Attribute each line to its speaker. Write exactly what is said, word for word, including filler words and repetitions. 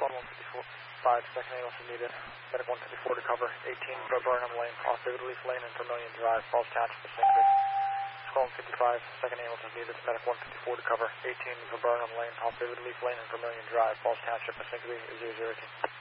Speaker 1: one fifty-five, second ambulance is needed. Medic one fifty-four to cover. eighteen Burnham Lane, off David Leaf Lane and Vermilion Drive, Falls Township, Synchrony. Squall one fifty-five, second ambulance is needed. Medic one fifty-four to cover. eighteen Burnham Lane, off David Leaf Lane and Vermilion Drive, Falls Township, Synchrony, zero zero eighteen.